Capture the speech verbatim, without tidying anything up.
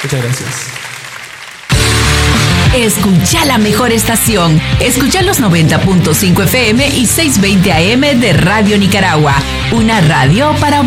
Muchas gracias. Escucha la mejor estación. Escucha los noventa punto cinco F M y seiscientos veinte A M de Radio Nicaragua. Una radio para